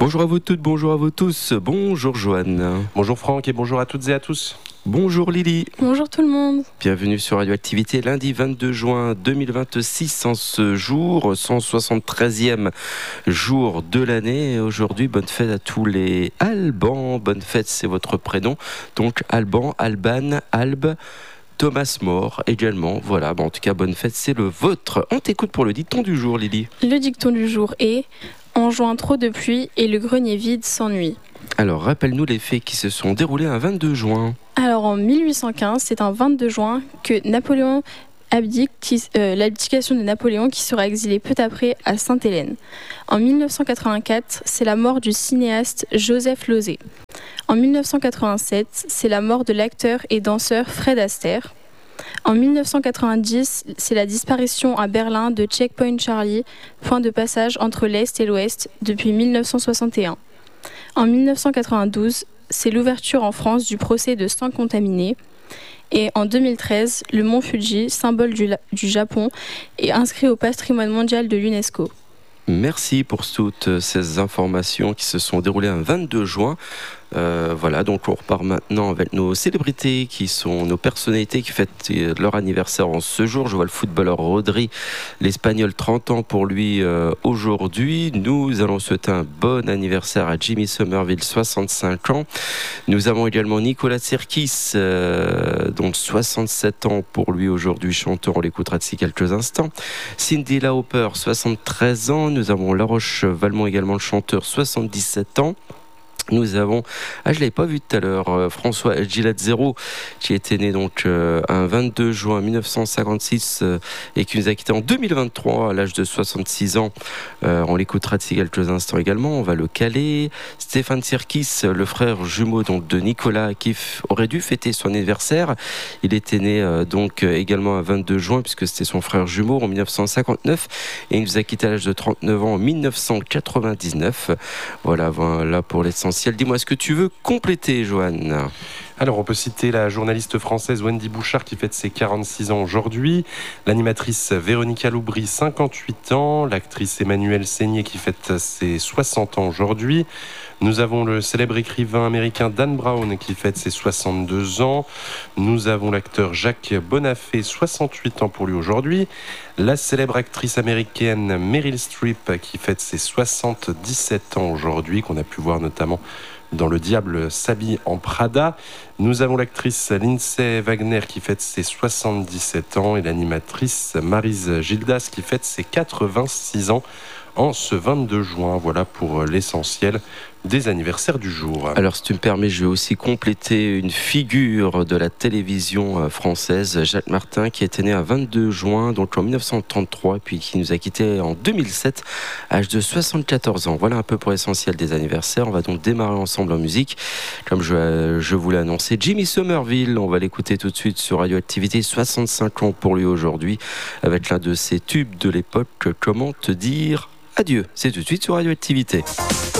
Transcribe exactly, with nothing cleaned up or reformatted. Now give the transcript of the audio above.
Bonjour à vous toutes, bonjour à vous tous, bonjour Joanne. Bonjour Franck et bonjour à toutes et à tous. Bonjour Lily. Bonjour tout le monde. Bienvenue sur Radioactivité, lundi vingt-deux juin deux mille vingt-six, en ce jour, cent soixante-treizième jour de l'année. Et aujourd'hui, bonne fête à tous les Albans. Bonne fête, c'est votre prénom. Donc Alban, Alban, Albe, Thomas More également. Voilà, bon, en tout cas, bonne fête, c'est le vôtre. On t'écoute pour le dicton du jour, Lily. Le dicton du jour est « En juin, trop de pluie et le grenier vide s'ennuie ». Alors, rappelle-nous les faits qui se sont déroulés un vingt-deux juin. Alors, en mille huit cent quinze, c'est un vingt-deux juin que Napoléon abdique, qui, euh, l'abdication de Napoléon qui sera exilé peu après à Sainte-Hélène. En mille neuf cent quatre-vingt-quatre, c'est la mort du cinéaste Joseph Losey. En mille neuf cent quatre-vingt-sept, c'est la mort de l'acteur et danseur Fred Astaire. En mille neuf cent quatre-vingt-dix, c'est la disparition à Berlin de Checkpoint Charlie, point de passage entre l'Est et l'Ouest depuis mille neuf cent soixante et un. En mille neuf cent quatre-vingt-douze, c'est l'ouverture en France du procès de sang contaminé. Et en deux mille treize, le mont Fuji, symbole du, du Japon, est inscrit au patrimoine mondial de l'UNESCO. Merci pour toutes ces informations qui se sont déroulées un vingt-deux juin. Euh, voilà, donc on repart maintenant avec nos célébrités qui sont nos personnalités qui fêtent leur anniversaire en ce jour. Je vois le footballeur Rodri, l'Espagnol, trente ans pour lui euh, aujourd'hui. Nous allons souhaiter un bon anniversaire à Jimmy Somerville, soixante-cinq ans. Nous avons également Nicolas Sirkis, euh, donc soixante-sept ans pour lui aujourd'hui, chanteur, on l'écoutera d'ici quelques instants. Cyndi Lauper, soixante-treize ans. Nous avons Laroche Valmont également, le chanteur, soixante-dix-sept ans. Nous avons, ah je ne l'avais pas vu tout à l'heure, euh, François Gilazzero, qui était né donc euh, un vingt-deux juin mille neuf cent cinquante-six euh, et qui nous a quitté en deux mille vingt-trois à l'âge de soixante-six ans. Euh, on l'écoutera d'ici quelques instants également, on va le caler. Stéphane Sirkis, le frère jumeau donc, de Nicolas, qui f- aurait dû fêter son anniversaire. Il était né euh, donc euh, également un vingt-deux juin, puisque c'était son frère jumeau en mille neuf cent cinquante-neuf, et il nous a quitté à l'âge de trente-neuf ans en mille neuf cent quatre-vingt-dix-neuf. Voilà, voilà pour l'essentiel. Dis-moi, est-ce que tu veux compléter, Joanne ? Alors on peut citer la journaliste française Wendy Bouchard qui fête ses quarante-six ans aujourd'hui, l'animatrice Véronica Loubry, cinquante-huit ans, l'actrice Emmanuelle Seigné qui fête ses soixante ans aujourd'hui. Nous avons le célèbre écrivain américain Dan Brown qui fête ses soixante-deux ans. Nous avons l'acteur Jacques Bonafé, soixante-huit ans pour lui aujourd'hui. La célèbre actrice américaine Meryl Streep qui fête ses soixante-dix-sept ans aujourd'hui, qu'on a pu voir notamment dans Le Diable s'habille en Prada. Nous avons l'actrice Lindsay Wagner qui fête ses soixante-dix-sept ans et l'animatrice Maryse Gildas qui fête ses quatre-vingt-six ans en ce vingt-deux juin. Voilà pour l'essentiel des anniversaires du jour. Alors si tu me permets, je vais aussi compléter une figure de la télévision française, Jacques Martin, qui était né un vingt-deux juin, donc en mille neuf cent trente-trois, puis qui nous a quittés en deux mille sept, à l'âge de soixante-quatorze ans. Voilà un peu pour l'essentiel des anniversaires. On va donc démarrer ensemble en musique. Comme je, je vous l'ai annoncé, Jimmy Somerville, on va l'écouter tout de suite sur Radioactivité, soixante-cinq ans pour lui aujourd'hui, avec l'un de ses tubes de l'époque, Comment te dire adieu. C'est tout de suite sur Radioactivité.